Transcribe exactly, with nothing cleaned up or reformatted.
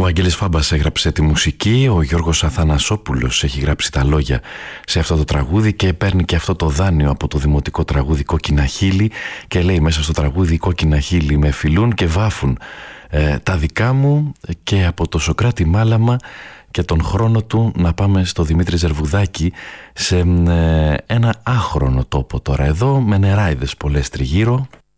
Βαγγέλης Φάμπας έγραψε τη μουσική, ο Γιώργος Αθανασόπουλος έχει γράψει τα λόγια σε αυτό το τραγούδι και παίρνει και αυτό το δάνειο από το δημοτικό τραγούδι «Κόκκινα χείλη» και λέει μέσα στο τραγούδι «Κόκκινα χείλη με φιλούν και βάφουν ε, τα δικά μου», και από το Σωκράτη Μάλαμα και τον χρόνο του να πάμε στο Δημήτρη Ζερβουδάκη, σε ε, ένα άχρονο τόπο τώρα εδώ, με νεράιδες πολλές τριγύρω.